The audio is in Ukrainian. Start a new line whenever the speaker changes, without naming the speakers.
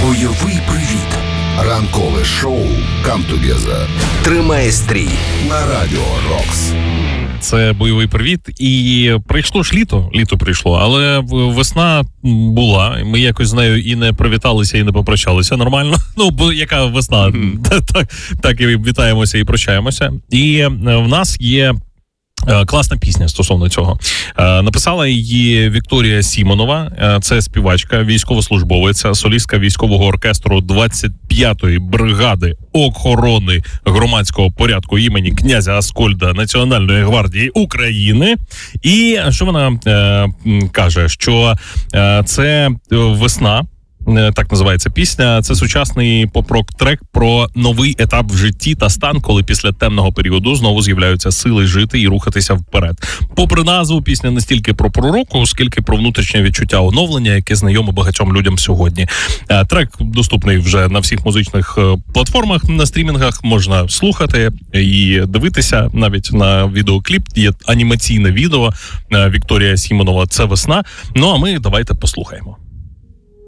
Бойовий привіт. Ранкове шоу «Come Together». Тримає стрій на Радіо Рокс.
Це бойовий привіт. І прийшло ж літо прийшло, але весна була. Ми якось з нею і не привіталися, і не попрощалися нормально. Ну, бо яка весна? Так і вітаємося і прощаємося. І в нас є класна пісня стосовно цього. Написала її Вікторія Сімонова. Це співачка, військовослужбовиця, солістка військового оркестру 25-ї бригади охорони громадського порядку імені князя Аскольда Національної гвардії України. І що вона каже? Що це весна. Так називається пісня. Це сучасний поп-рок-трек про новий етап в житті та стан, коли після темного періоду знову з'являються сили жити і рухатися вперед. Попри назву, пісня не стільки про пророку, скільки про внутрішнє відчуття оновлення, яке знайоме багатьом людям сьогодні. Трек доступний вже на всіх музичних платформах, на стрімінгах, можна слухати і дивитися. Навіть на відеокліп є анімаційне відео Вікторія Сімонова «Це весна». Ну а ми давайте послухаємо.